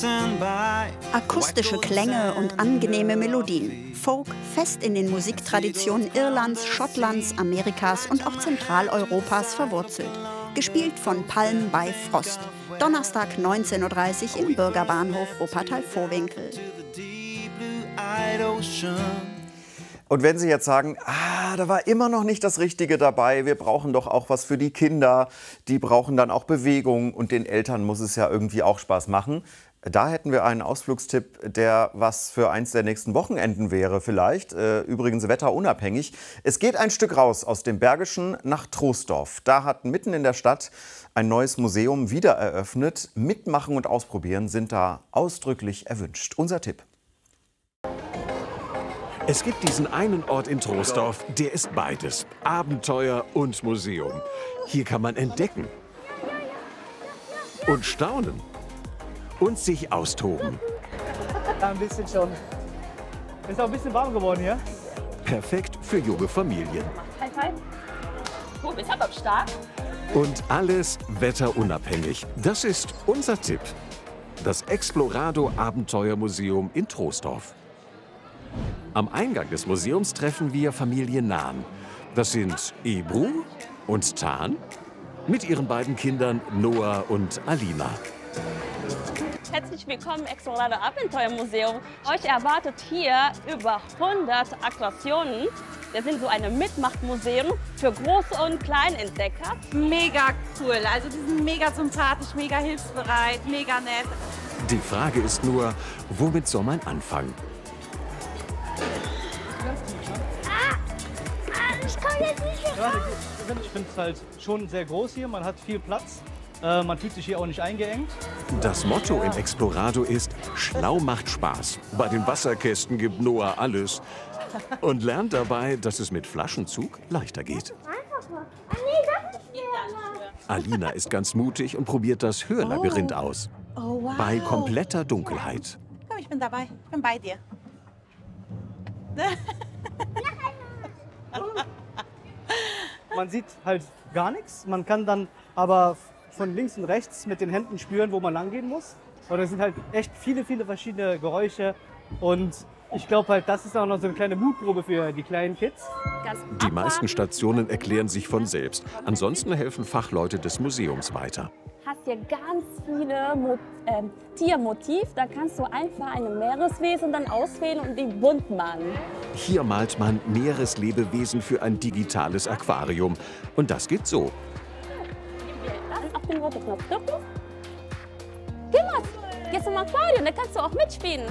Akustische Klänge und angenehme Melodien. Folk fest in den Musiktraditionen Irlands, Schottlands, Amerikas und auch Zentraleuropas verwurzelt. Gespielt von Palm bei Frost. Donnerstag 19:30 Uhr im Bürgerbahnhof Wuppertal-Vohwinkel. Und wenn Sie jetzt sagen, da war immer noch nicht das Richtige dabei, wir brauchen doch auch was für die Kinder, die brauchen dann auch Bewegung und den Eltern muss es ja irgendwie auch Spaß machen. Da hätten wir einen Ausflugstipp, der was für eins der nächsten Wochenenden wäre vielleicht, übrigens wetterunabhängig. Es geht ein Stück raus aus dem Bergischen nach Troisdorf. Da hat mitten in der Stadt ein neues Museum wieder eröffnet. Mitmachen und ausprobieren sind da ausdrücklich erwünscht. Unser Tipp. Es gibt diesen einen Ort in Troisdorf, der ist beides, Abenteuer und Museum. Hier kann man entdecken und staunen und sich austoben. Ein bisschen schon. Ist auch ein bisschen warm geworden hier. Perfekt für junge Familien. High five. Oh, bist aber stark. Und alles wetterunabhängig. Das ist unser Tipp. Das Explorado Abenteuermuseum in Troisdorf. Am Eingang des Museums treffen wir Familie Nahn. Das sind Ebru und Tan mit ihren beiden Kindern Noah und Alina. Herzlich willkommen im Explorado Abenteuermuseum. Euch erwartet hier über 100 Attraktionen. Wir sind so ein Mitmachmuseum für Groß- und Kleinentdecker. Mega cool, also die sind mega sympathisch, mega hilfsbereit, mega nett. Die Frage ist nur, womit soll man anfangen? Ich komme jetzt nicht mehr raus. Ich finde es halt schon sehr groß hier, man hat viel Platz. Man fühlt sich hier auch nicht eingeengt. Das Motto im Explorado ist, schlau macht Spaß. Bei den Wasserkästen gibt Noah alles und lernt dabei, dass es mit Flaschenzug leichter geht. Alina ist ganz mutig und probiert das Hörlabyrinth aus. Oh, wow. Bei kompletter Dunkelheit. Komm, ich bin dabei, ich bin bei dir. Man sieht halt gar nichts. Man kann dann aber von links und rechts mit den Händen spüren, wo man lang gehen muss. Und es sind halt echt viele verschiedene Geräusche. Und ich glaube halt, das ist auch noch so eine kleine Mutprobe für die kleinen Kids. Die meisten Stationen erklären sich von selbst. Ansonsten helfen Fachleute des Museums weiter. Hast hier ganz viele Tiermotiv. Da kannst du einfach ein Meereswesen dann auswählen und die bunt malen. Hier malt man Meereslebewesen für ein digitales Aquarium. Und das geht so. Auf den roten Knopf drücken. Geh mal, jetzt zum Aquarium, da kannst du auch mitspielen.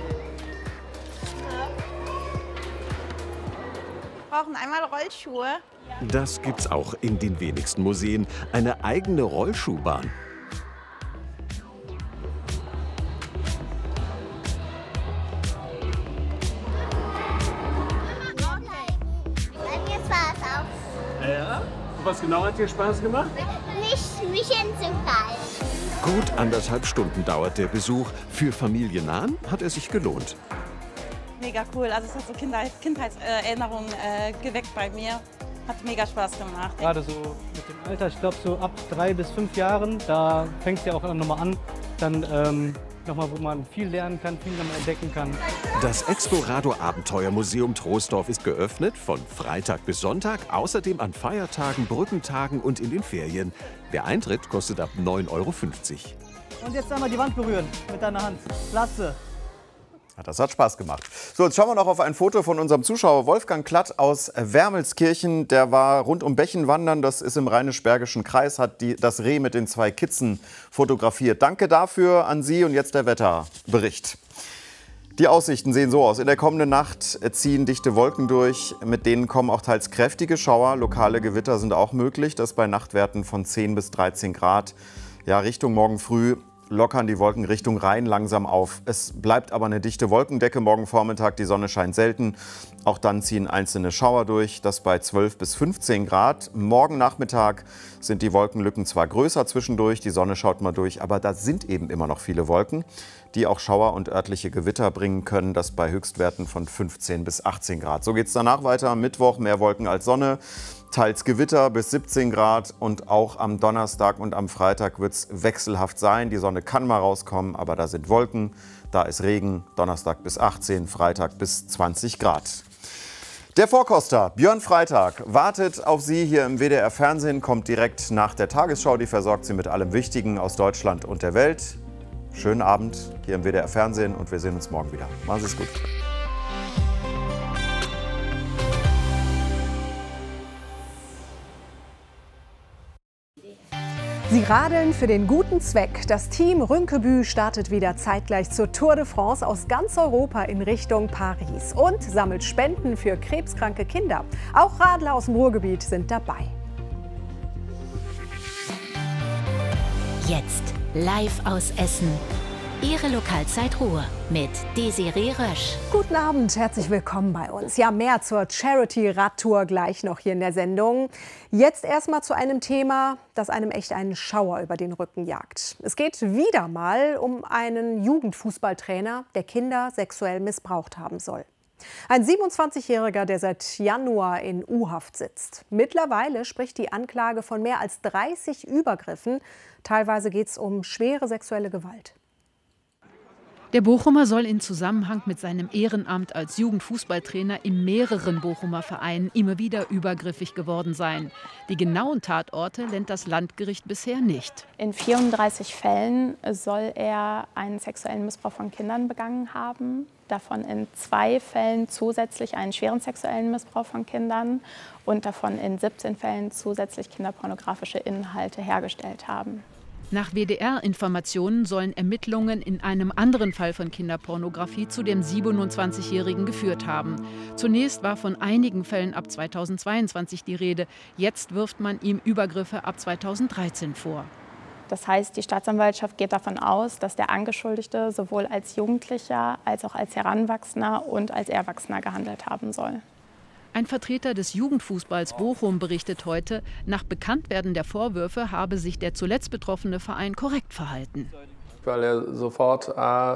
Wir brauchen einmal Rollschuhe. Das gibt's auch in den wenigsten Museen. Eine eigene Rollschuhbahn. Mir Spaß auch. Ja? Was genau hat dir Spaß gemacht? Mich hinzufallen. Gut 1,5 Stunden dauert der Besuch. Für Familie Nahn hat er sich gelohnt. Mega cool, also es hat so Kindheitserinnerungen geweckt bei mir. Hat mega Spaß gemacht. Gerade so mit dem Alter, ich glaube so ab 3 bis 5 Jahren, da fängt es ja auch nochmal an, dann nochmal, wo man viel lernen kann, viel nochmal entdecken kann. Das Explorado Abenteuermuseum Troisdorf ist geöffnet von Freitag bis Sonntag, außerdem an Feiertagen, Brückentagen und in den Ferien. Der Eintritt kostet ab 9,50 €. Und jetzt einmal die Wand berühren mit deiner Hand. Klasse. Ja, das hat Spaß gemacht. So, jetzt schauen wir noch auf ein Foto von unserem Zuschauer Wolfgang Klatt aus Wermelskirchen. Der war rund um Bechen wandern, das ist im Rheinisch-Bergischen Kreis, hat das Reh mit den 2 Kitzen fotografiert. Danke dafür an Sie und jetzt der Wetterbericht. Die Aussichten sehen so aus. In der kommenden Nacht ziehen dichte Wolken durch. Mit denen kommen auch teils kräftige Schauer. Lokale Gewitter sind auch möglich. Das bei Nachtwerten von 10 bis 13 Grad. Ja, Richtung morgen früh lockern die Wolken Richtung Rhein langsam auf. Es bleibt aber eine dichte Wolkendecke morgen Vormittag. Die Sonne scheint selten. Auch dann ziehen einzelne Schauer durch. Das bei 12 bis 15 Grad. Morgen Nachmittag sind die Wolkenlücken zwar größer zwischendurch. Die Sonne schaut mal durch. Aber da sind eben immer noch viele Wolken, die auch Schauer und örtliche Gewitter bringen können. Das bei Höchstwerten von 15 bis 18 Grad. So geht es danach weiter. Mittwoch mehr Wolken als Sonne. Teils Gewitter bis 17 Grad und auch am Donnerstag und am Freitag wird es wechselhaft sein. Die Sonne kann mal rauskommen, aber da sind Wolken, da ist Regen. Donnerstag bis 18, Freitag bis 20 Grad. Der Vorkoster Björn Freitag wartet auf Sie hier im WDR Fernsehen, kommt direkt nach der Tagesschau. Die versorgt Sie mit allem Wichtigen aus Deutschland und der Welt. Schönen Abend hier im WDR Fernsehen und wir sehen uns morgen wieder. Machen Sie es gut. Sie radeln für den guten Zweck. Das Team Rünkebü startet wieder zeitgleich zur Tour de France aus ganz Europa in Richtung Paris und sammelt Spenden für krebskranke Kinder. Auch Radler aus dem Ruhrgebiet sind dabei. Jetzt live aus Essen. Ihre Lokalzeit Ruhr mit Desiree Rösch. Guten Abend, herzlich willkommen bei uns. Ja, mehr zur Charity-Radtour gleich noch hier in der Sendung. Jetzt erstmal zu einem Thema, das einem echt einen Schauer über den Rücken jagt. Es geht wieder mal um einen Jugendfußballtrainer, der Kinder sexuell missbraucht haben soll. Ein 27-Jähriger, der seit Januar in U-Haft sitzt. Mittlerweile spricht die Anklage von mehr als 30 Übergriffen. Teilweise geht es um schwere sexuelle Gewalt. Der Bochumer soll in Zusammenhang mit seinem Ehrenamt als Jugendfußballtrainer in mehreren Bochumer Vereinen immer wieder übergriffig geworden sein. Die genauen Tatorte nennt das Landgericht bisher nicht. In 34 Fällen soll er einen sexuellen Missbrauch von Kindern begangen haben. Davon in 2 Fällen zusätzlich einen schweren sexuellen Missbrauch von Kindern und davon in 17 Fällen zusätzlich kinderpornografische Inhalte hergestellt haben. Nach WDR-Informationen sollen Ermittlungen in einem anderen Fall von Kinderpornografie zu dem 27-Jährigen geführt haben. Zunächst war von einigen Fällen ab 2022 die Rede. Jetzt wirft man ihm Übergriffe ab 2013 vor. Das heißt, die Staatsanwaltschaft geht davon aus, dass der Angeschuldigte sowohl als Jugendlicher als auch als Heranwachsender und als Erwachsener gehandelt haben soll. Ein Vertreter des Jugendfußballs Bochum berichtet heute, nach Bekanntwerden der Vorwürfe habe sich der zuletzt betroffene Verein korrekt verhalten. Weil er sofort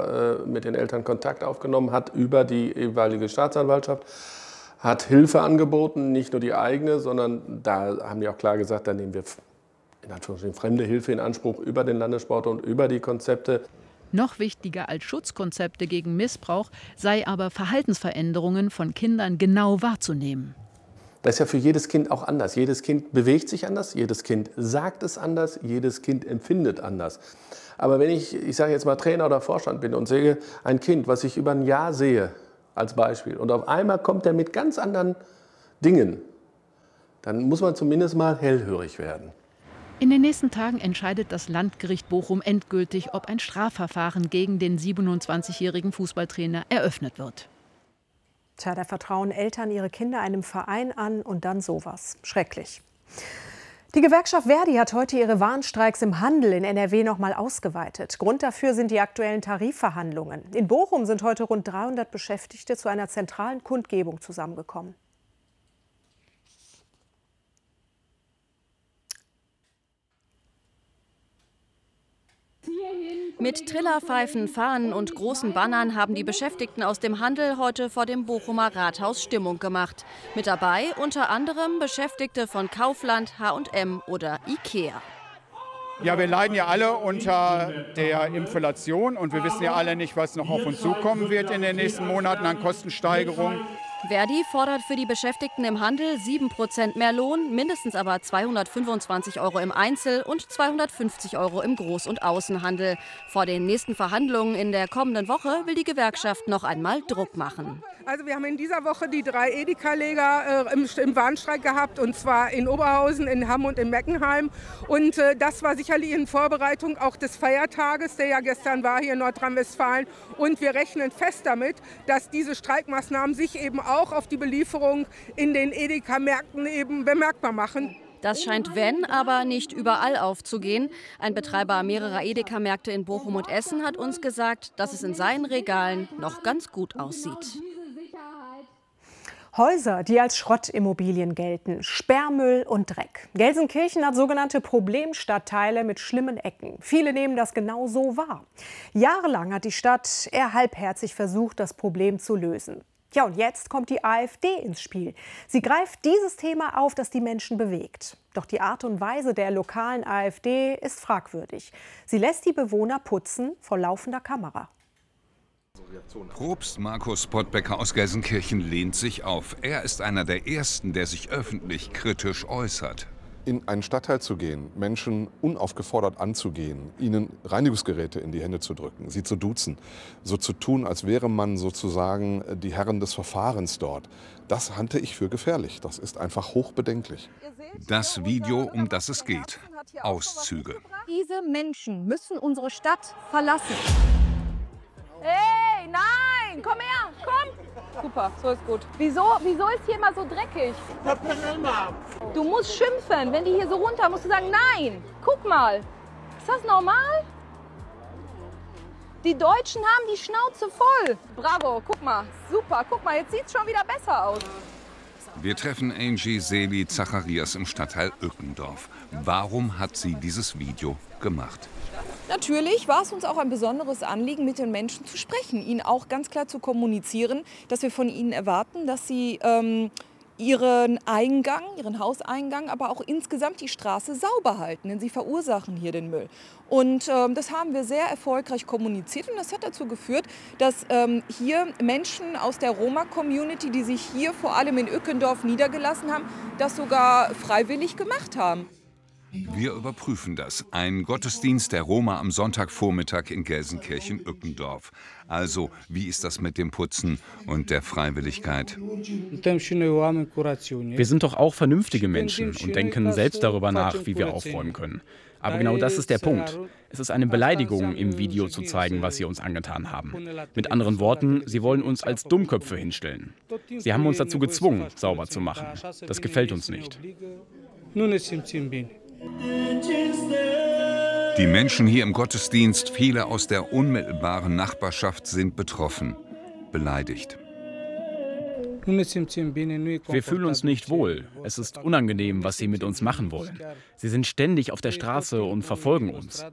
mit den Eltern Kontakt aufgenommen hat über die jeweilige Staatsanwaltschaft, hat Hilfe angeboten, nicht nur die eigene, sondern da haben die auch klar gesagt, da nehmen wir in Anführungsstrichen fremde Hilfe in Anspruch über den Landessport und über die Konzepte. Noch wichtiger als Schutzkonzepte gegen Missbrauch sei aber Verhaltensveränderungen von Kindern genau wahrzunehmen. Das ist ja für jedes Kind auch anders. Jedes Kind bewegt sich anders, jedes Kind sagt es anders, jedes Kind empfindet anders. Aber wenn ich sage jetzt mal Trainer oder Vorstand bin und sehe ein Kind, was ich über ein Jahr sehe als Beispiel und auf einmal kommt er mit ganz anderen Dingen, dann muss man zumindest mal hellhörig werden. In den nächsten Tagen entscheidet das Landgericht Bochum endgültig, ob ein Strafverfahren gegen den 27-jährigen Fußballtrainer eröffnet wird. Tja, da vertrauen Eltern ihre Kinder einem Verein an und dann sowas. Schrecklich. Die Gewerkschaft Verdi hat heute ihre Warnstreiks im Handel in NRW noch mal ausgeweitet. Grund dafür sind die aktuellen Tarifverhandlungen. In Bochum sind heute rund 300 Beschäftigte zu einer zentralen Kundgebung zusammengekommen. Mit Trillerpfeifen, Fahnen und großen Bannern haben die Beschäftigten aus dem Handel heute vor dem Bochumer Rathaus Stimmung gemacht. Mit dabei unter anderem Beschäftigte von Kaufland, H&M oder Ikea. Ja, wir leiden ja alle unter der Inflation und wir wissen ja alle nicht, was noch auf uns zukommen wird in den nächsten Monaten an Kostensteigerungen. Verdi fordert für die Beschäftigten im Handel 7% mehr Lohn, mindestens aber 225 € im Einzel- und 250 € im Groß- und Außenhandel. Vor den nächsten Verhandlungen in der kommenden Woche will die Gewerkschaft noch einmal Druck machen. Also wir haben in dieser Woche die 3 Edeka-Leger im Warnstreik gehabt, und zwar in Oberhausen, in Hamm und in Meckenheim. Und das war sicherlich in Vorbereitung auch des Feiertages, der ja gestern war hier in Nordrhein-Westfalen. Und wir rechnen fest damit, dass diese Streikmaßnahmen sich eben auch auf die Belieferung in den Edeka-Märkten eben bemerkbar machen. Das scheint, wenn, aber nicht überall aufzugehen. Ein Betreiber mehrerer Edeka-Märkte in Bochum und Essen hat uns gesagt, dass es in seinen Regalen noch ganz gut aussieht. Häuser, die als Schrottimmobilien gelten, Sperrmüll und Dreck. Gelsenkirchen hat sogenannte Problemstadtteile mit schlimmen Ecken. Viele nehmen das genau so wahr. Jahrelang hat die Stadt eher halbherzig versucht, das Problem zu lösen. Ja, und jetzt kommt die AfD ins Spiel. Sie greift dieses Thema auf, das die Menschen bewegt. Doch die Art und Weise der lokalen AfD ist fragwürdig. Sie lässt die Bewohner putzen vor laufender Kamera. Propst Markus Pottbecker aus Gelsenkirchen lehnt sich auf. Er ist einer der Ersten, der sich öffentlich kritisch äußert. In einen Stadtteil zu gehen, Menschen unaufgefordert anzugehen, ihnen Reinigungsgeräte in die Hände zu drücken, sie zu duzen, so zu tun, als wäre man sozusagen die Herren des Verfahrens dort, das halte ich für gefährlich. Das ist einfach hochbedenklich. Das Video, um das es geht. Auszüge. Diese Menschen müssen unsere Stadt verlassen. Hey, nein, komm her, komm. Super, so ist gut. Wieso ist hier immer so dreckig? Du musst schimpfen, wenn die hier so runter, musst du sagen, nein, guck mal. Ist das normal? Die Deutschen haben die Schnauze voll. Bravo, guck mal, super, guck mal, jetzt sieht es schon wieder besser aus. Wir treffen Angie Seli Zacharias im Stadtteil Ückendorf. Warum hat sie dieses Video gemacht? Natürlich war es uns auch ein besonderes Anliegen, mit den Menschen zu sprechen, ihnen auch ganz klar zu kommunizieren, dass wir von ihnen erwarten, dass sie ihren Hauseingang, aber auch insgesamt die Straße sauber halten, denn sie verursachen hier den Müll. Und das haben wir sehr erfolgreich kommuniziert und das hat dazu geführt, dass hier Menschen aus der Roma-Community, die sich hier vor allem in Ückendorf niedergelassen haben, das sogar freiwillig gemacht haben. Wir überprüfen das. Ein Gottesdienst der Roma am Sonntagvormittag in Gelsenkirchen-Ückendorf. Also, wie ist das mit dem Putzen und der Freiwilligkeit? Wir sind doch auch vernünftige Menschen und denken selbst darüber nach, wie wir aufräumen können. Aber genau das ist der Punkt. Es ist eine Beleidigung, im Video zu zeigen, was sie uns angetan haben. Mit anderen Worten, sie wollen uns als Dummköpfe hinstellen. Sie haben uns dazu gezwungen, sauber zu machen. Das gefällt uns nicht. Die Menschen hier im Gottesdienst, viele aus der unmittelbaren Nachbarschaft, sind betroffen, beleidigt. Wir fühlen uns nicht wohl. Es ist unangenehm, was sie mit uns machen wollen. Sie sind ständig auf der Straße und verfolgen uns.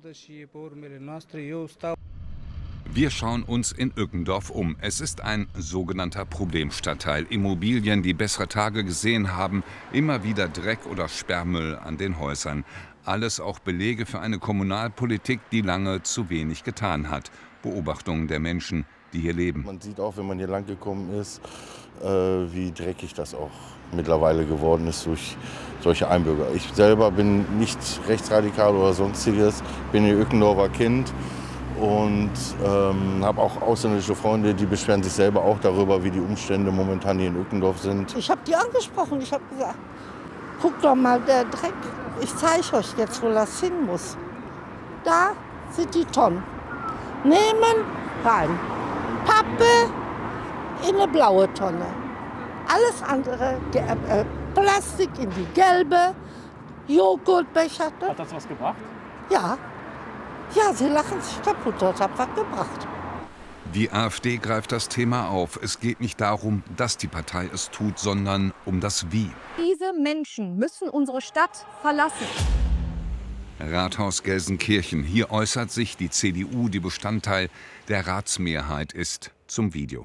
Wir schauen uns in Ückendorf um. Es ist ein sogenannter Problemstadtteil. Immobilien, die bessere Tage gesehen haben, immer wieder Dreck oder Sperrmüll an den Häusern. Alles auch Belege für eine Kommunalpolitik, die lange zu wenig getan hat. Beobachtungen der Menschen, die hier leben. Man sieht auch, wenn man hier lang gekommen ist, wie dreckig das auch mittlerweile geworden ist durch solche Einbürger. Ich selber bin nicht rechtsradikal oder sonstiges, bin ein Ückendorfer Kind. Und habe auch ausländische Freunde, die beschweren sich selber auch darüber, wie die Umstände momentan hier in Ückendorf sind. Ich habe die angesprochen, ich habe gesagt, guck doch mal, der Dreck, ich zeige euch jetzt, wo das hin muss. Da sind die Tonnen. Nehmen, rein. Pappe in eine blaue Tonne. Alles andere, Plastik in die gelbe, Joghurtbecher. Hat das was gebracht? Ja. Ja, sie lachen sich kaputt, das hat was gebracht. Die AfD greift das Thema auf. Es geht nicht darum, dass die Partei es tut, sondern um das Wie. Diese Menschen müssen unsere Stadt verlassen. Rathaus Gelsenkirchen. Hier äußert sich die CDU, die Bestandteil der Ratsmehrheit ist, zum Video.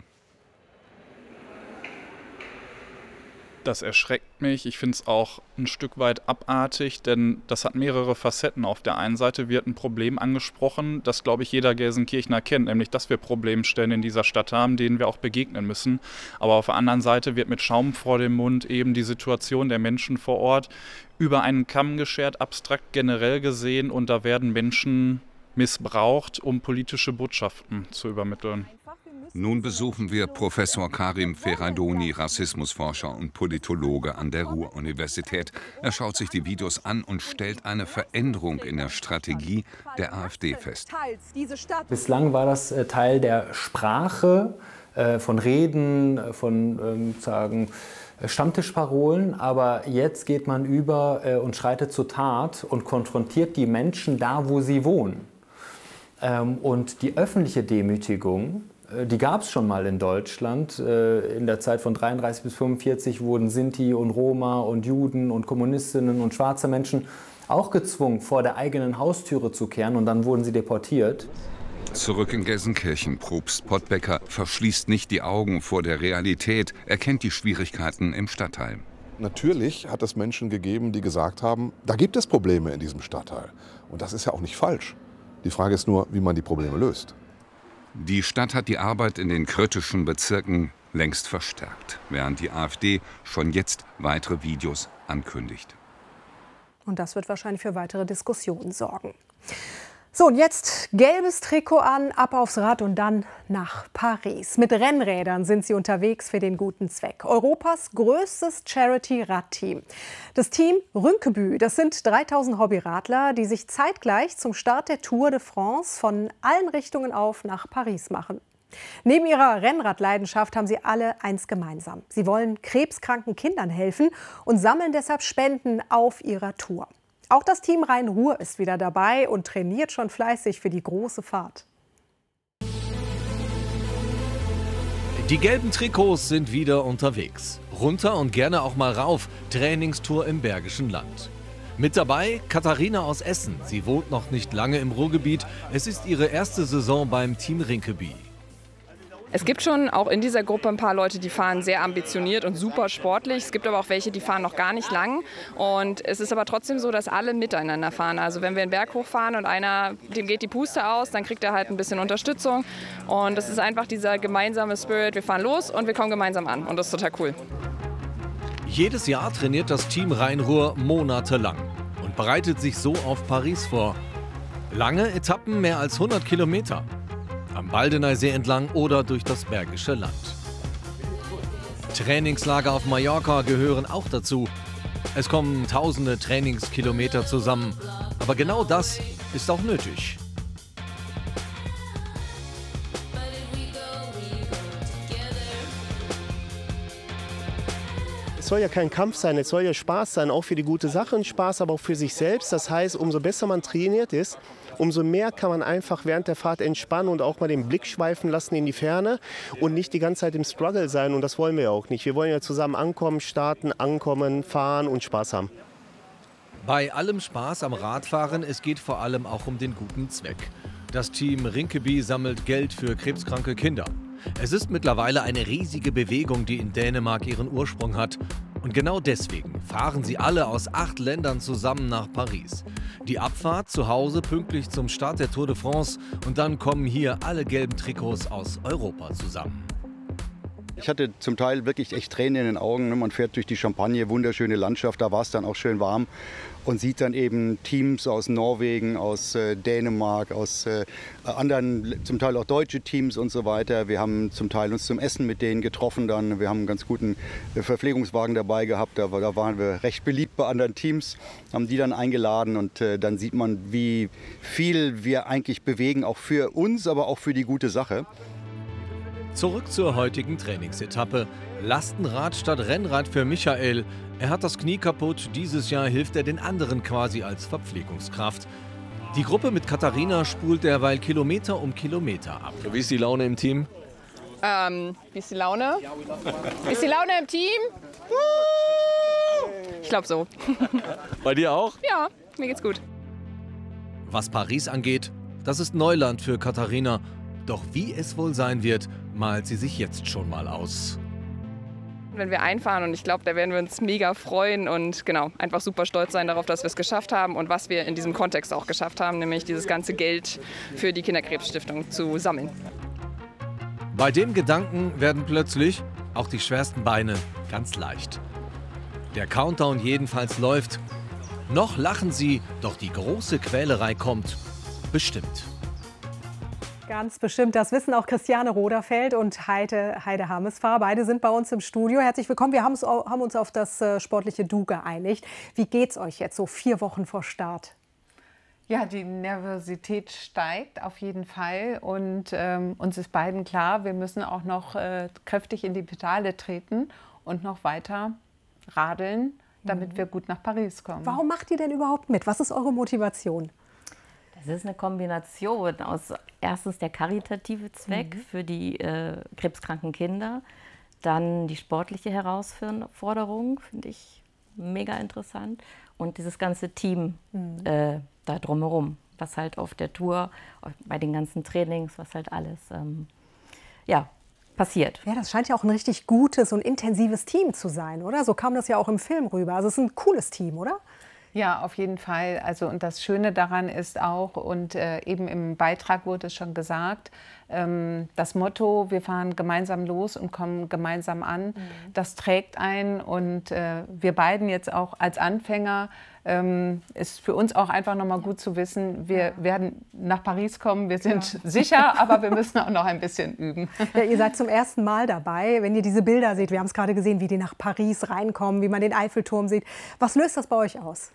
Das erschreckt mich. Ich finde es auch ein Stück weit abartig, denn das hat mehrere Facetten. Auf der einen Seite wird ein Problem angesprochen, das, glaube ich, jeder Gelsenkirchener kennt, nämlich, dass wir Problemstellen in dieser Stadt haben, denen wir auch begegnen müssen. Aber auf der anderen Seite wird mit Schaum vor dem Mund eben die Situation der Menschen vor Ort über einen Kamm geschert, abstrakt generell gesehen, und da werden Menschen missbraucht, um politische Botschaften zu übermitteln. Nun besuchen wir Professor Karim Ferraidoni, Rassismusforscher und Politologe an der Ruhr-Universität. Er schaut sich die Videos an und stellt eine Veränderung in der Strategie der AfD fest. Bislang war das Teil der Sprache, von Reden, von Stammtischparolen, aber jetzt geht man über und schreitet zur Tat und konfrontiert die Menschen da, wo sie wohnen. Und die öffentliche Demütigung, die gab es schon mal in Deutschland. In der Zeit von 1933 bis 1945 wurden Sinti und Roma und Juden und Kommunistinnen und schwarze Menschen auch gezwungen, vor der eigenen Haustüre zu kehren, und dann wurden sie deportiert. Zurück in Gelsenkirchen. Propst Pottbecker verschließt nicht die Augen vor der Realität. Er kennt die Schwierigkeiten im Stadtteil. Natürlich hat es Menschen gegeben, die gesagt haben, da gibt es Probleme in diesem Stadtteil. Und das ist ja auch nicht falsch. Die Frage ist nur, wie man die Probleme löst. Die Stadt hat die Arbeit in den kritischen Bezirken längst verstärkt, während die AfD schon jetzt weitere Videos ankündigt. Und das wird wahrscheinlich für weitere Diskussionen sorgen. So, und jetzt gelbes Trikot an, ab aufs Rad und dann nach Paris. Mit Rennrädern sind sie unterwegs für den guten Zweck. Europas größtes Charity-Radteam. Das Team Rinceby, das sind 3000 Hobbyradler, die sich zeitgleich zum Start der Tour de France von allen Richtungen auf nach Paris machen. Neben ihrer Rennradleidenschaft haben sie alle eins gemeinsam. Sie wollen krebskranken Kindern helfen und sammeln deshalb Spenden auf ihrer Tour. Auch das Team Rhein-Ruhr ist wieder dabei und trainiert schon fleißig für die große Fahrt. Die gelben Trikots sind wieder unterwegs. Runter und gerne auch mal rauf. Trainingstour im Bergischen Land. Mit dabei Katharina aus Essen. Sie wohnt noch nicht lange im Ruhrgebiet. Es ist ihre erste Saison beim Team Rinceby. Es gibt schon auch in dieser Gruppe ein paar Leute, die fahren sehr ambitioniert und super sportlich. Es gibt aber auch welche, die fahren noch gar nicht lang. Und es ist aber trotzdem so, dass alle miteinander fahren. Also wenn wir einen Berg hochfahren und einer, dem geht die Puste aus, dann kriegt er halt ein bisschen Unterstützung. Und das ist einfach dieser gemeinsame Spirit. Wir fahren los und wir kommen gemeinsam an. Und das ist total cool. Jedes Jahr trainiert das Team Rhein-Ruhr monatelang und bereitet sich so auf Paris vor. Lange Etappen, mehr als 100 Kilometer. Am Baldeneysee entlang oder durch das Bergische Land. Trainingslager auf Mallorca gehören auch dazu. Es kommen tausende Trainingskilometer zusammen. Aber genau das ist auch nötig. Es soll ja kein Kampf sein, es soll ja Spaß sein, auch für die gute Sache und Spaß, aber auch für sich selbst. Das heißt, umso besser man trainiert ist, umso mehr kann man einfach während der Fahrt entspannen und auch mal den Blick schweifen lassen in die Ferne und nicht die ganze Zeit im Struggle sein. Und das wollen wir ja auch nicht. Wir wollen ja zusammen ankommen, starten, ankommen, fahren und Spaß haben. Bei allem Spaß am Radfahren, es geht vor allem auch um den guten Zweck. Das Team Rinceby sammelt Geld für krebskranke Kinder. Es ist mittlerweile eine riesige Bewegung, die in Dänemark ihren Ursprung hat. Und genau deswegen fahren sie alle aus 8 Ländern zusammen nach Paris. Die Abfahrt zu Hause pünktlich zum Start der Tour de France. Und dann kommen hier alle gelben Trikots aus Europa zusammen. Ich hatte zum Teil wirklich echt Tränen in den Augen. Man fährt durch die Champagne, wunderschöne Landschaft, da war es dann auch schön warm. Und sieht dann eben Teams aus Norwegen, aus Dänemark, aus anderen, zum Teil auch deutsche Teams und so weiter. Wir haben zum Teil uns zum Essen mit denen getroffen dann. Wir haben einen ganz guten Verpflegungswagen dabei gehabt. Da waren wir recht beliebt bei anderen Teams, haben die dann eingeladen. Und dann sieht man, wie viel wir eigentlich bewegen, auch für uns, aber auch für die gute Sache. Zurück zur heutigen Trainingsetappe. Lastenrad statt Rennrad für Michael. Er hat das Knie kaputt. Dieses Jahr hilft er den anderen quasi als Verpflegungskraft. Die Gruppe mit Katharina spult derweil Kilometer um Kilometer ab. Wie ist die Laune im Team? Wie ist die Laune? Wie ist die Laune im Team? Ich glaube so. Bei dir auch? Ja, mir geht's gut. Was Paris angeht, das ist Neuland für Katharina. Doch wie es wohl sein wird, malt sie sich jetzt schon mal aus. Wenn wir einfahren und ich glaube, da werden wir uns mega freuen und genau, einfach super stolz sein darauf, dass wir es geschafft haben und was wir in diesem Kontext auch geschafft haben, nämlich dieses ganze Geld für die Kinderkrebsstiftung zu sammeln. Bei dem Gedanken werden plötzlich auch die schwersten Beine ganz leicht. Der Countdown jedenfalls läuft. Noch lachen sie, doch die große Quälerei kommt bestimmt. Ganz bestimmt, das wissen auch Christiane Roderfeld und Heide Hamesfahr. Beide sind bei uns im Studio. Herzlich willkommen. Wir haben uns auf das sportliche Du geeinigt. Wie geht's euch jetzt so 4 Wochen vor Start? Ja, die Nervosität steigt auf jeden Fall und uns ist beiden klar, wir müssen auch noch kräftig in die Pedale treten und noch weiter radeln, damit wir gut nach Paris kommen. Warum macht ihr denn überhaupt mit? Was ist eure Motivation? Das ist eine Kombination aus erstens der karitative Zweck für die krebskranken Kinder, dann die sportliche Herausforderung, finde ich mega interessant, und dieses ganze Team da drumherum. was halt auf der Tour, bei den ganzen Trainings, was halt alles passiert. Ja, das scheint ja auch ein richtig gutes und intensives Team zu sein, oder? So kam das ja auch im Film rüber. Also es ist ein cooles Team, oder? Ja, auf jeden Fall. Also, und das Schöne daran ist auch, und eben im Beitrag wurde es schon gesagt, das Motto, wir fahren gemeinsam los und kommen gemeinsam an, das trägt ein. Und wir beiden jetzt auch als Anfänger, ist für uns auch einfach nochmal gut zu wissen, wir werden nach Paris kommen, wir sind sicher, aber wir müssen auch noch ein bisschen üben. Ja, ihr seid zum ersten Mal dabei, wenn ihr diese Bilder seht. Wir haben es gerade gesehen, wie die nach Paris reinkommen, wie man den Eiffelturm sieht. Was löst das bei euch aus?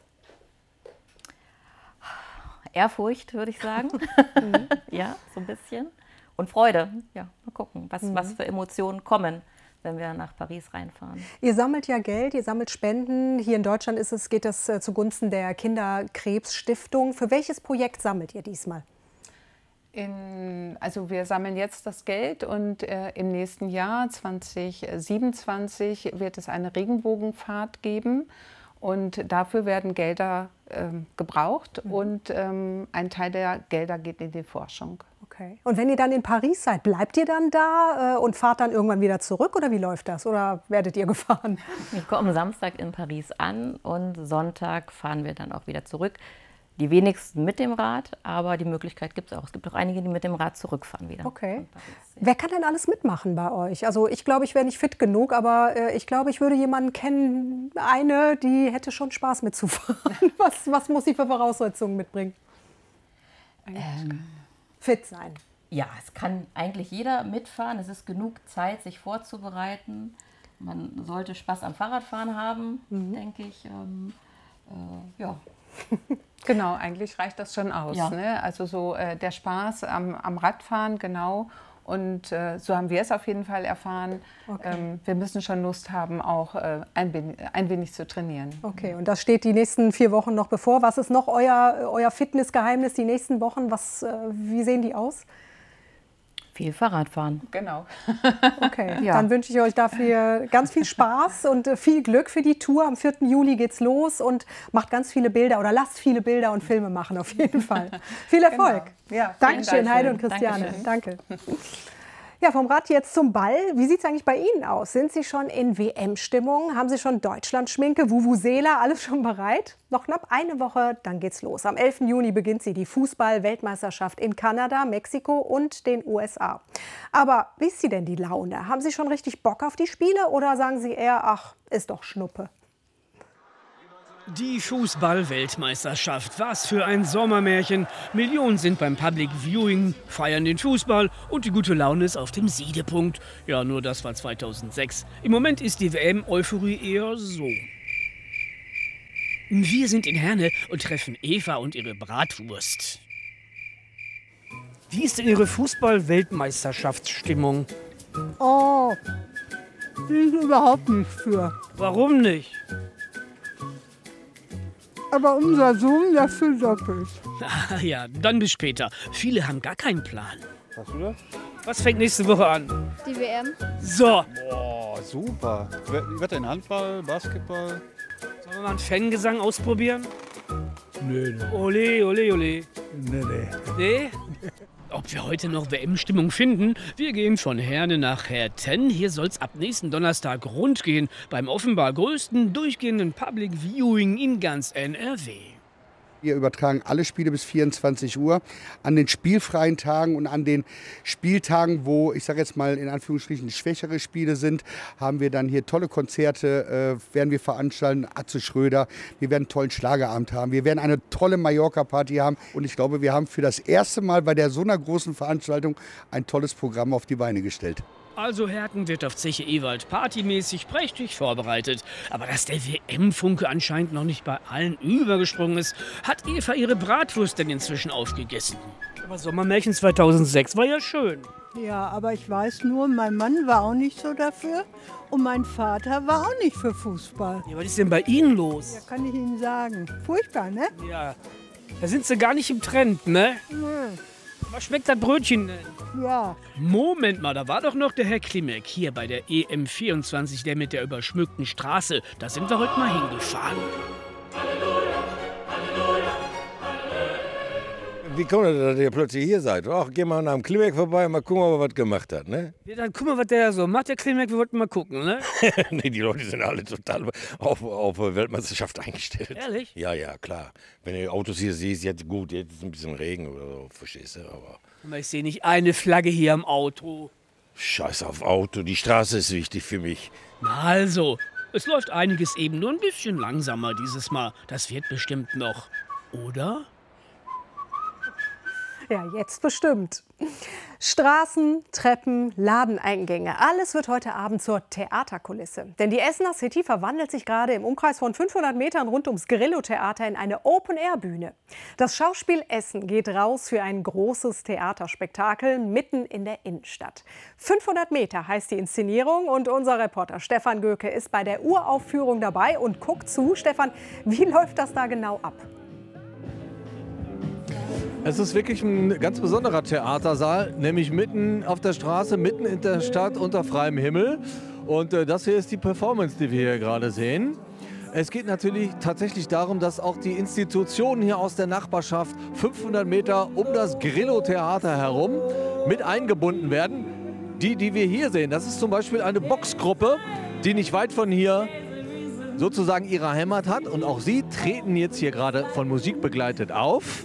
Ehrfurcht, würde ich sagen. Ja, so ein bisschen. Und Freude. Ja, mal gucken, was für Emotionen kommen, wenn wir nach Paris reinfahren. Ihr sammelt ja Geld, ihr sammelt Spenden. Hier in Deutschland geht das zugunsten der Kinderkrebsstiftung. Für welches Projekt sammelt ihr diesmal? Also wir sammeln jetzt das Geld und im nächsten Jahr, 2027, wird es eine Regenbogenfahrt geben. Und dafür werden Gelder gebraucht und ein Teil der Gelder geht in die Forschung. Okay. Und wenn ihr dann in Paris seid, bleibt ihr dann da und fahrt dann irgendwann wieder zurück oder wie läuft das? Oder werdet ihr gefahren? Wir kommen Samstag in Paris an und Sonntag fahren wir dann auch wieder zurück. Die wenigsten mit dem Rad, aber die Möglichkeit gibt es auch. Es gibt auch einige, die mit dem Rad zurückfahren wieder. Okay. Wer kann denn alles mitmachen bei euch? Also ich glaube, ich wäre nicht fit genug, aber ich glaube, ich würde jemanden kennen, die hätte schon Spaß mitzufahren. Was muss sie für Voraussetzungen mitbringen? Fit sein. Ja, es kann eigentlich jeder mitfahren. Es ist genug Zeit, sich vorzubereiten. Man sollte Spaß am Fahrradfahren haben, denke ich. Ja. Genau, eigentlich reicht das schon aus. Ja. Ne? Also so der Spaß am Radfahren, genau. Und so haben wir es auf jeden Fall erfahren. Okay. Wir müssen schon Lust haben, auch ein wenig zu trainieren. Okay, und das steht die nächsten 4 Wochen noch bevor. Was ist noch euer Fitnessgeheimnis die nächsten Wochen? Wie sehen die aus? Viel Fahrradfahren. Genau. Okay, ja. Dann wünsche ich euch dafür ganz viel Spaß und viel Glück für die Tour. Am 4. Juli geht's los und macht ganz viele Bilder oder lasst viele Bilder und Filme machen auf jeden Fall. Viel Erfolg. Genau. Ja, Dankeschön, Heide und Christiane. Danke. Ja, vom Rad jetzt zum Ball. Wie sieht es eigentlich bei Ihnen aus? Sind Sie schon in WM-Stimmung? Haben Sie schon Deutschland-Schminke, Vuvuzela, alles schon bereit? Noch knapp eine Woche, dann geht's los. Am 11. Juni beginnt die Fußball-Weltmeisterschaft in Kanada, Mexiko und den USA. Aber wie ist Sie denn die Laune? Haben Sie schon richtig Bock auf die Spiele oder sagen Sie eher, ach, ist doch Schnuppe? Die Fußball-Weltmeisterschaft, was für ein Sommermärchen. Millionen sind beim Public Viewing, feiern den Fußball und die gute Laune ist auf dem Siedepunkt. Ja, nur das war 2006. Im Moment ist die WM-Euphorie eher so. Wir sind in Herne und treffen Eva und ihre Bratwurst. Wie ist denn Ihre Fußball-Weltmeisterschaftsstimmung? Oh, bin ich überhaupt nicht für. Warum nicht? Aber unser Sohn dafür doppelt. Ah, ja, dann bis später. Viele haben gar keinen Plan. Hast du das? Was fängt nächste Woche an? Die WM. So. Boah, super. Wird denn Handball, Basketball? Sollen wir mal einen Fangesang ausprobieren? Nee. Ole, ole, ole. Nee. Nee? Ob wir heute noch WM-Stimmung finden? Wir gehen von Herne nach Herten. Hier soll's ab nächsten Donnerstag rund gehen. Beim offenbar größten durchgehenden Public Viewing in ganz NRW. Wir übertragen alle Spiele bis 24 Uhr. An den spielfreien Tagen und an den Spieltagen, wo, ich sage jetzt mal in Anführungsstrichen, schwächere Spiele sind, haben wir dann hier tolle Konzerte, werden wir veranstalten. Atze Schröder, wir werden einen tollen Schlagerabend haben, wir werden eine tolle Mallorca-Party haben. Und ich glaube, wir haben für das erste Mal bei so einer großen Veranstaltung ein tolles Programm auf die Beine gestellt. Also Herten wird auf Zeche Ewald partymäßig prächtig vorbereitet. Aber dass der WM-Funke anscheinend noch nicht bei allen übergesprungen ist, hat Eva ihre Bratwurst denn inzwischen aufgegessen. Aber Sommermärchen 2006 war ja schön. Ja, aber ich weiß nur, mein Mann war auch nicht so dafür und mein Vater war auch nicht für Fußball. Ja, was ist denn bei Ihnen los? Ja, kann ich Ihnen sagen. Furchtbar, ne? Ja, da sind Sie gar nicht im Trend, ne? Nee. Was schmeckt das Brötchen denn? Ja. Moment mal, da war doch noch der Herr Klimek hier bei der EM24, der mit der überschmückten Straße. Da sind wir heute mal hingefahren. wie kommt das, dass ihr plötzlich hier seid? Ach, geh mal nach dem Klimek vorbei, mal gucken, ob er was gemacht hat, ne? Ja, dann guck mal, was der so macht, der Klimek, wir wollten mal gucken, ne? Nee, die Leute sind alle total auf Weltmeisterschaft eingestellt. Ehrlich? Ja, ja, klar. Wenn ihr Autos hier seht, jetzt gut, jetzt ist ein bisschen Regen oder so, verstehst du, aber... Ich sehe nicht eine Flagge hier am Auto. Scheiß auf Auto, die Straße ist wichtig für mich. Na also, es läuft einiges eben nur ein bisschen langsamer dieses Mal. Das wird bestimmt noch, oder? Ja, jetzt bestimmt. Straßen, Treppen, Ladeneingänge, alles wird heute Abend zur Theaterkulisse. Denn die Essener City verwandelt sich gerade im Umkreis von 500 Metern rund ums Grillo-Theater in eine Open-Air-Bühne. Das Schauspiel Essen geht raus für ein großes Theaterspektakel mitten in der Innenstadt. 500 Meter heißt die Inszenierung und unser Reporter Stefan Göke ist bei der Uraufführung dabei und guckt zu. Stefan, wie läuft das da genau ab? Es ist wirklich ein ganz besonderer Theatersaal, nämlich mitten auf der Straße, mitten in der Stadt unter freiem Himmel. Und das hier ist die Performance, die wir hier gerade sehen. Es geht natürlich tatsächlich darum, dass auch die Institutionen hier aus der Nachbarschaft 500 Meter um das Grillo-Theater herum mit eingebunden werden. Die wir hier sehen, das ist zum Beispiel eine Boxgruppe, die nicht weit von hier sozusagen ihre Heimat hat. Und auch sie treten jetzt hier gerade von Musik begleitet auf.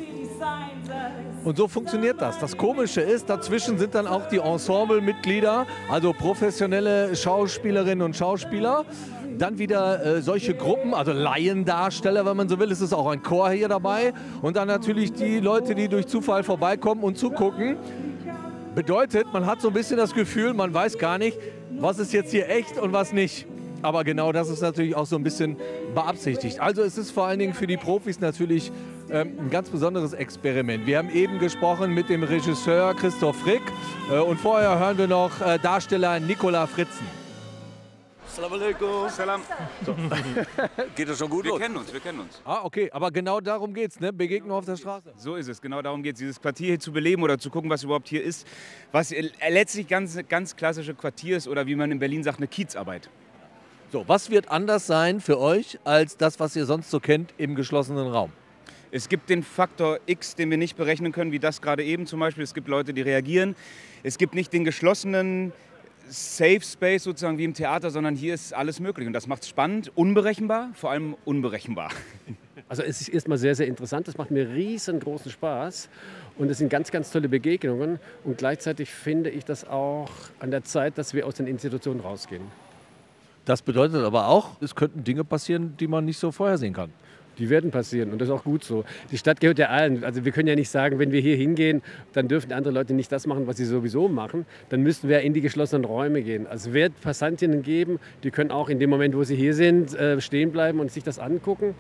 Und so funktioniert das. Das Komische ist, dazwischen sind dann auch die Ensemblemitglieder, also professionelle Schauspielerinnen und Schauspieler. Dann wieder solche Gruppen, also Laiendarsteller, wenn man so will. Es ist auch ein Chor hier dabei. Und dann natürlich die Leute, die durch Zufall vorbeikommen und zugucken. Bedeutet, man hat so ein bisschen das Gefühl, man weiß gar nicht, was ist jetzt hier echt und was nicht. Aber genau das ist natürlich auch so ein bisschen beabsichtigt. Also es ist vor allen Dingen für die Profis natürlich ein ganz besonderes Experiment. Wir haben eben gesprochen mit dem Regisseur Christoph Frick und vorher hören wir noch Darsteller Nicola Fritzen. Assalamu alaikum. Salam. So. Geht das schon gut los? Wir kennen uns. Ah, okay, aber genau darum geht's, ne? Begegnung auf der Straße. So ist es, genau darum geht es, dieses Quartier hier zu beleben oder zu gucken, was überhaupt hier ist. Was letztlich ganz klassische Quartier ist oder wie man in Berlin sagt, eine Kiezarbeit. So, was wird anders sein für euch als das, was ihr sonst so kennt im geschlossenen Raum? Es gibt den Faktor X, den wir nicht berechnen können, wie das gerade eben zum Beispiel. Es gibt Leute, die reagieren. Es gibt nicht den geschlossenen Safe Space sozusagen wie im Theater, sondern hier ist alles möglich. Und das macht es spannend, unberechenbar, vor allem unberechenbar. Also es ist erstmal sehr, sehr interessant. Das macht mir riesengroßen Spaß. Und es sind ganz, ganz tolle Begegnungen. Und gleichzeitig finde ich das auch an der Zeit, dass wir aus den Institutionen rausgehen. Das bedeutet aber auch, es könnten Dinge passieren, die man nicht so vorhersehen kann. Die werden passieren und das ist auch gut so. Die Stadt gehört ja allen. Also wir können ja nicht sagen, wenn wir hier hingehen, dann dürfen andere Leute nicht das machen, was sie sowieso machen. Dann müssten wir in die geschlossenen Räume gehen. Also es wird Passantinnen geben, die können auch in dem Moment, wo sie hier sind, stehen bleiben und sich das angucken.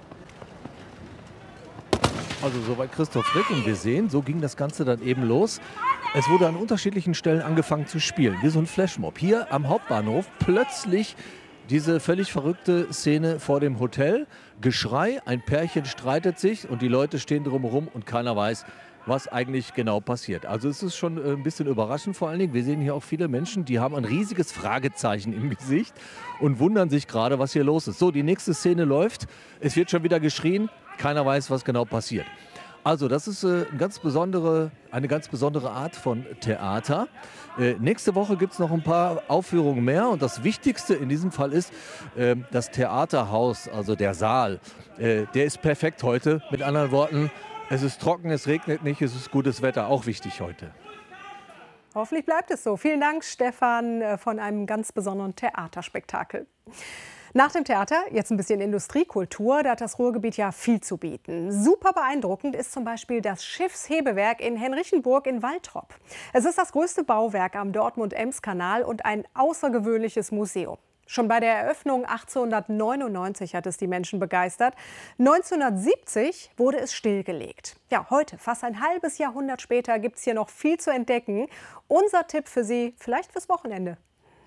Also soweit Christoph Frick und wir sehen, so ging das Ganze dann eben los. Es wurde an unterschiedlichen Stellen angefangen zu spielen, wie so ein Flashmob. Hier am Hauptbahnhof plötzlich diese völlig verrückte Szene vor dem Hotel. Geschrei, ein Pärchen streitet sich und die Leute stehen drumherum und keiner weiß, was eigentlich genau passiert. Also es ist schon ein bisschen überraschend vor allen Dingen. Wir sehen hier auch viele Menschen, die haben ein riesiges Fragezeichen im Gesicht und wundern sich gerade, was hier los ist. So, die nächste Szene läuft, es wird schon wieder geschrien, keiner weiß, was genau passiert. Also das ist eine ganz besondere Art von Theater. Nächste Woche gibt es noch ein paar Aufführungen mehr und das Wichtigste in diesem Fall ist das Theaterhaus, also der Saal. Der ist perfekt heute. Mit anderen Worten, es ist trocken, es regnet nicht, es ist gutes Wetter, auch wichtig heute. Hoffentlich bleibt es so. Vielen Dank, Stefan, von einem ganz besonderen Theaterspektakel. Nach dem Theater jetzt ein bisschen Industriekultur. Da hat das Ruhrgebiet ja viel zu bieten. Super beeindruckend ist zum Beispiel das Schiffshebewerk in Henrichenburg in Waltrop. Es ist das größte Bauwerk am Dortmund-Ems-Kanal und ein außergewöhnliches Museum. Schon bei der Eröffnung 1899 hat es die Menschen begeistert. 1970 wurde es stillgelegt. Ja, heute, fast ein halbes Jahrhundert später, gibt es hier noch viel zu entdecken. Unser Tipp für Sie, vielleicht fürs Wochenende.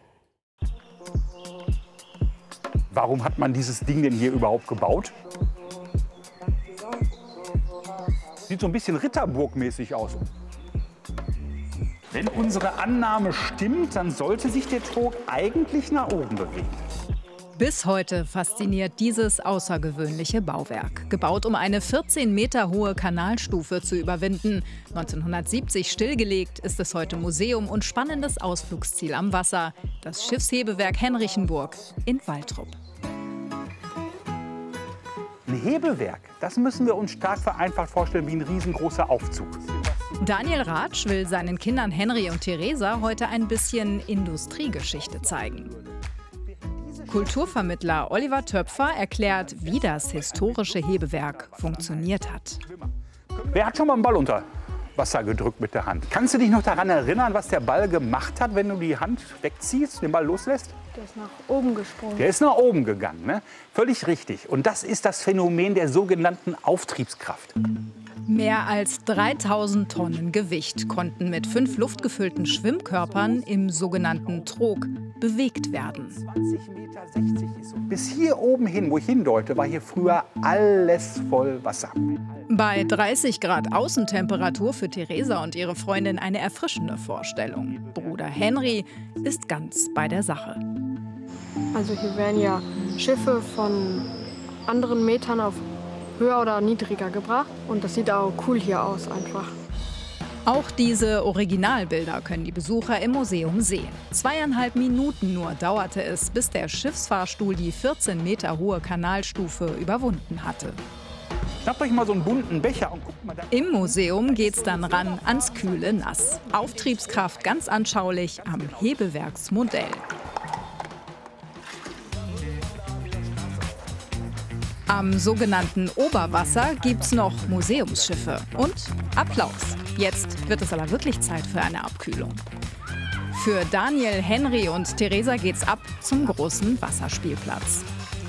Warum hat man dieses Ding denn hier überhaupt gebaut? Sieht so ein bisschen Ritterburg-mäßig aus. Wenn unsere Annahme stimmt, dann sollte sich der Trog eigentlich nach oben bewegen. Bis heute fasziniert dieses außergewöhnliche Bauwerk. Gebaut, um eine 14 Meter hohe Kanalstufe zu überwinden. 1970 stillgelegt, ist es heute Museum und spannendes Ausflugsziel am Wasser. Das Schiffshebewerk Henrichenburg in Waltrop. Ein Hebewerk, das müssen wir uns stark vereinfacht vorstellen wie ein riesengroßer Aufzug. Daniel Ratsch will seinen Kindern Henry und Theresa heute ein bisschen Industriegeschichte zeigen. Kulturvermittler Oliver Töpfer erklärt, wie das historische Hebewerk funktioniert hat. Wer hat schon mal einen Ball unter Wasser gedrückt mit der Hand? Kannst du dich noch daran erinnern, was der Ball gemacht hat, wenn du die Hand wegziehst, den Ball loslässt? Der ist nach oben gesprungen. Der ist nach oben gegangen, ne? Völlig richtig. Und das ist das Phänomen der sogenannten Auftriebskraft. Mehr als 3000 Tonnen Gewicht konnten mit 5 luftgefüllten Schwimmkörpern im sogenannten Trog bewegt werden. 20,60 Meter ist so. Bis hier oben hin, wo ich hindeute, war hier früher alles voll Wasser. Bei 30 Grad Außentemperatur für Theresa und ihre Freundin eine erfrischende Vorstellung. Bruder Henry ist ganz bei der Sache. Also hier werden ja Schiffe von anderen Metern auf höher oder niedriger gebracht. Und das sieht auch cool hier aus einfach. Auch diese Originalbilder können die Besucher im Museum sehen. 2,5 Minuten nur dauerte es, bis der Schiffsfahrstuhl die 14 Meter hohe Kanalstufe überwunden hatte. Schnappt euch mal so einen bunten Becher und guckt mal da. Im Museum geht's dann ran ans kühle Nass. Auftriebskraft ganz anschaulich am Hebewerksmodell. Am sogenannten Oberwasser gibt's noch Museumsschiffe und Applaus. Jetzt wird es aber wirklich Zeit für eine Abkühlung. Für Daniel, Henry und Theresa geht's ab zum großen Wasserspielplatz.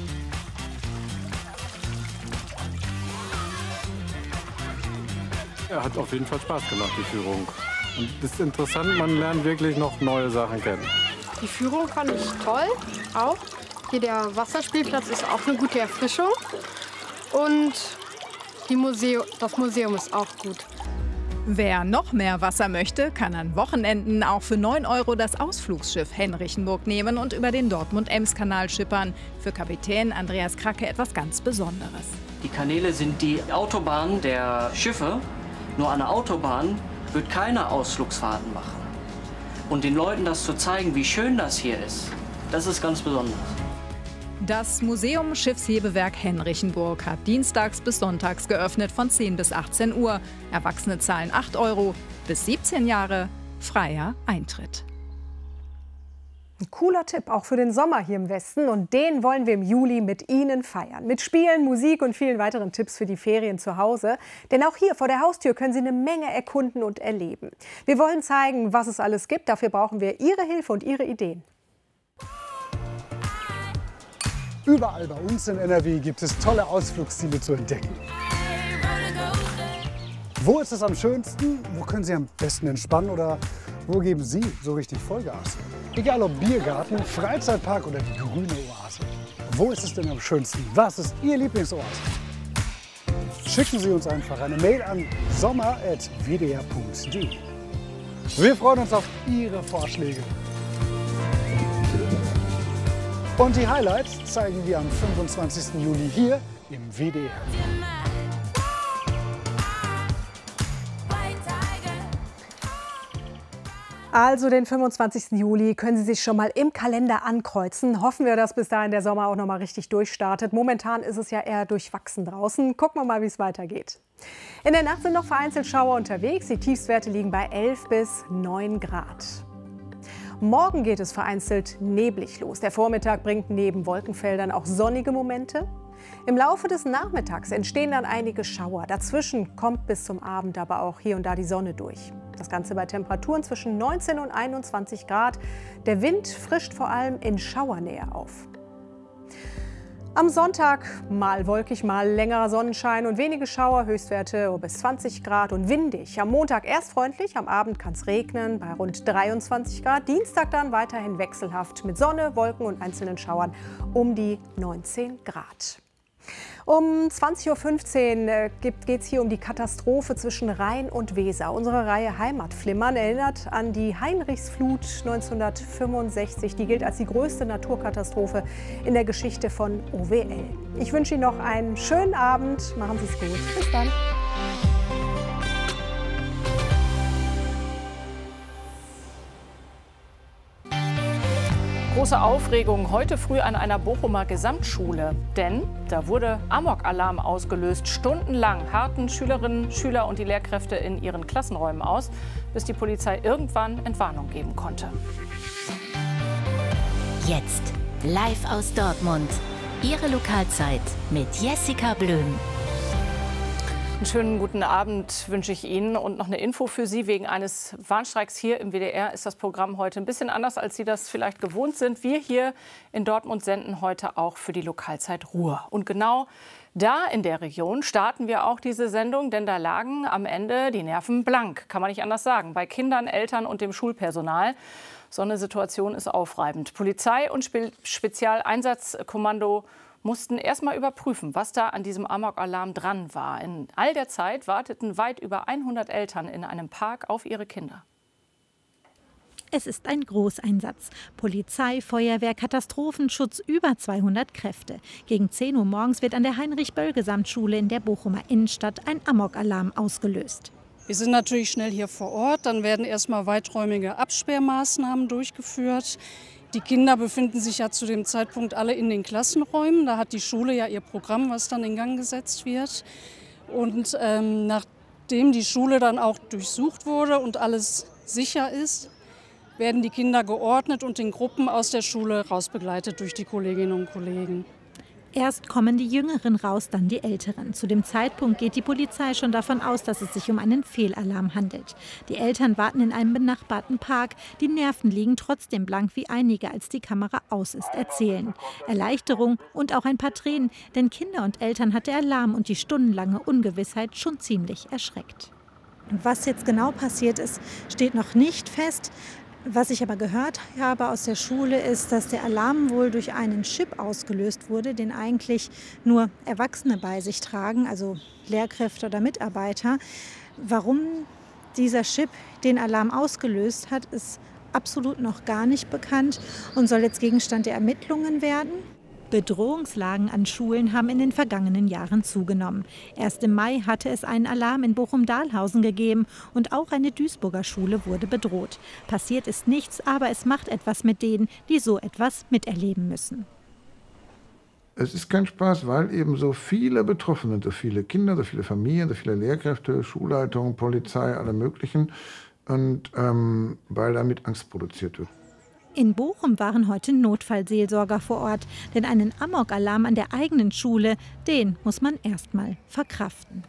Ja, hat auf jeden Fall Spaß gemacht, die Führung. Und es ist interessant, man lernt wirklich noch neue Sachen kennen. Die Führung fand ich toll, auch. Hier der Wasserspielplatz ist auch eine gute Erfrischung. Und das Museum ist auch gut. Wer noch mehr Wasser möchte, kann an Wochenenden auch für 9 € das Ausflugsschiff Henrichenburg nehmen und über den Dortmund-Ems-Kanal schippern. Für Kapitän Andreas Kracke etwas ganz Besonderes. Die Kanäle sind die Autobahn der Schiffe. Nur eine Autobahn wird keine Ausflugsfahrten machen. Und den Leuten das zu zeigen, wie schön das hier ist, das ist ganz besonders. Das Museum Schiffshebewerk Henrichenburg hat dienstags bis sonntags geöffnet von 10 bis 18 Uhr. Erwachsene zahlen 8 €, bis 17 Jahre freier Eintritt. Ein cooler Tipp, auch für den Sommer hier im Westen. Und den wollen wir im Juli mit Ihnen feiern. Mit Spielen, Musik und vielen weiteren Tipps für die Ferien zu Hause. Denn auch hier vor der Haustür können Sie eine Menge erkunden und erleben. Wir wollen zeigen, was es alles gibt. Dafür brauchen wir Ihre Hilfe und Ihre Ideen. Überall bei uns in NRW gibt es tolle Ausflugsziele zu entdecken. Wo ist es am schönsten? Wo können Sie am besten entspannen? Oder wo geben Sie so richtig Vollgas? Egal ob Biergarten, Freizeitpark oder die grüne Oase. Wo ist es denn am schönsten? Was ist Ihr Lieblingsort? Schicken Sie uns einfach eine Mail an sommer@wdr.de. Wir freuen uns auf Ihre Vorschläge. Und die Highlights zeigen wir am 25. Juli hier im WDR. Also den 25. Juli können Sie sich schon mal im Kalender ankreuzen. Hoffen wir, dass bis dahin der Sommer auch noch mal richtig durchstartet. Momentan ist es ja eher durchwachsen draußen. Gucken wir mal, wie es weitergeht. In der Nacht sind noch vereinzelt Schauer unterwegs. Die Tiefstwerte liegen bei 11 bis 9 Grad. Morgen geht es vereinzelt neblig los. Der Vormittag bringt neben Wolkenfeldern auch sonnige Momente. Im Laufe des Nachmittags entstehen dann einige Schauer. Dazwischen kommt bis zum Abend aber auch hier und da die Sonne durch. Das Ganze bei Temperaturen zwischen 19 und 21 Grad. Der Wind frischt vor allem in Schauernähe auf. Am Sonntag mal wolkig, mal längerer Sonnenschein und wenige Schauer, Höchstwerte bis 20 Grad und windig. Am Montag erst freundlich, am Abend kann es regnen bei rund 23 Grad. Dienstag dann weiterhin wechselhaft mit Sonne, Wolken und einzelnen Schauern um die 19 Grad. Um 20.15 Uhr geht es hier um die Katastrophe zwischen Rhein und Weser. Unsere Reihe Heimatflimmern erinnert an die Heinrichsflut 1965. Die gilt als die größte Naturkatastrophe in der Geschichte von OWL. Ich wünsche Ihnen noch einen schönen Abend. Machen Sie es gut. Bis dann. Große Aufregung heute früh an einer Bochumer Gesamtschule. Denn da wurde Amok-Alarm ausgelöst. Stundenlang harrten Schülerinnen, Schüler und die Lehrkräfte in ihren Klassenräumen aus, bis die Polizei irgendwann Entwarnung geben konnte. Jetzt live aus Dortmund. Ihre Lokalzeit mit Jessica Blüm. Einen schönen guten Abend wünsche ich Ihnen und noch eine Info für Sie. Wegen eines Warnstreiks hier im WDR ist das Programm heute ein bisschen anders, als Sie das vielleicht gewohnt sind. Wir hier in Dortmund senden heute auch für die Lokalzeit Ruhr. Und genau da in der Region starten wir auch diese Sendung, denn da lagen am Ende die Nerven blank, kann man nicht anders sagen, bei Kindern, Eltern und dem Schulpersonal. So eine Situation ist aufreibend. Polizei und Spezialeinsatzkommando mussten erst mal überprüfen, was da an diesem Amok-Alarm dran war. In all der Zeit warteten weit über 100 Eltern in einem Park auf ihre Kinder. Es ist ein Großeinsatz. Polizei, Feuerwehr, Katastrophenschutz, über 200 Kräfte. Gegen 10 Uhr morgens wird an der Heinrich-Böll-Gesamtschule in der Bochumer Innenstadt ein Amok-Alarm ausgelöst. Wir sind natürlich schnell hier vor Ort. Dann werden erstmal weiträumige Absperrmaßnahmen durchgeführt. Die Kinder befinden sich ja zu dem Zeitpunkt alle in den Klassenräumen. Da hat die Schule ja ihr Programm, was dann in Gang gesetzt wird. Und nachdem die Schule dann auch durchsucht wurde und alles sicher ist, werden die Kinder geordnet und in Gruppen aus der Schule rausbegleitet durch die Kolleginnen und Kollegen. Erst kommen die Jüngeren raus, dann die Älteren. Zu dem Zeitpunkt geht die Polizei schon davon aus, dass es sich um einen Fehlalarm handelt. Die Eltern warten in einem benachbarten Park. Die Nerven liegen trotzdem blank, wie einige, als die Kamera aus ist, erzählen. Erleichterung und auch ein paar Tränen, denn Kinder und Eltern hat der Alarm und die stundenlange Ungewissheit schon ziemlich erschreckt. Was jetzt genau passiert ist, steht noch nicht fest. Was ich aber gehört habe aus der Schule ist, dass der Alarm wohl durch einen Chip ausgelöst wurde, den eigentlich nur Erwachsene bei sich tragen, also Lehrkräfte oder Mitarbeiter. Warum dieser Chip den Alarm ausgelöst hat, ist absolut noch gar nicht bekannt und soll jetzt Gegenstand der Ermittlungen werden. Bedrohungslagen an Schulen haben in den vergangenen Jahren zugenommen. Erst im Mai hatte es einen Alarm in Bochum-Dahlhausen gegeben und auch eine Duisburger Schule wurde bedroht. Passiert ist nichts, aber es macht etwas mit denen, die so etwas miterleben müssen. Es ist kein Spaß, weil eben so viele Betroffene, so viele Kinder, so viele Familien, so viele Lehrkräfte, Schulleitungen, Polizei, alle möglichen, und weil damit Angst produziert wird. In Bochum waren heute Notfallseelsorger vor Ort, denn einen Amok-Alarm an der eigenen Schule, den muss man erst mal verkraften.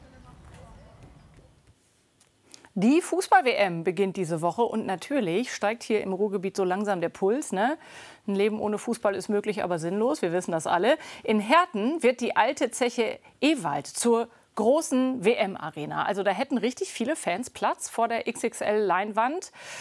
Die Fußball-WM beginnt diese Woche und natürlich steigt hier im Ruhrgebiet so langsam der Puls. Ne? Ein Leben ohne Fußball ist möglich, aber sinnlos, wir wissen das alle. In Herten wird die alte Zeche Ewald zur großen WM-Arena. Also da hätten richtig viele Fans Platz vor der XXL-Leinwand.